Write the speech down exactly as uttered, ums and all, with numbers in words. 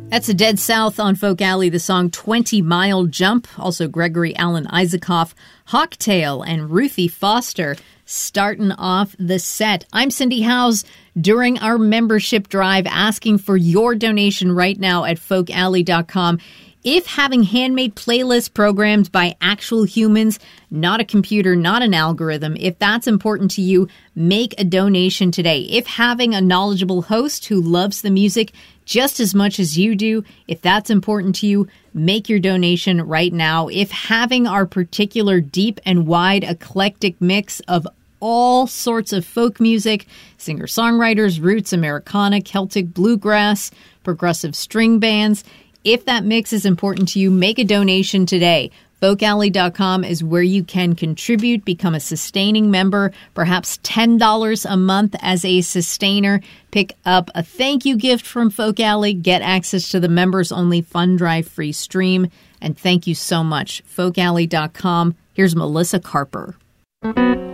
That's a Dead South on Folk Alley, the song twenty mile Jump. Also Gregory Alan Isaacoff, Hawktail, and Ruthie Foster starting off the set. I'm Cindy Howes during our membership drive, asking for your donation right now at folk alley dot com. If having handmade playlists programmed by actual humans, not a computer, not an algorithm, if that's important to you, make a donation today. If having a knowledgeable host who loves the music just as much as you do, if that's important to you, make your donation right now. If having our particular deep and wide eclectic mix of all sorts of folk music, singer-songwriters, roots, Americana, Celtic, bluegrass, progressive string bands, if that mix is important to you, make a donation today. folk alley dot com is where you can contribute, become a sustaining member, perhaps ten dollars a month as a sustainer. Pick up a thank you gift from Folk Alley, get access to the members-only Fund Drive free stream, and thank you so much. folk alley dot com. Here's Melissa Carper.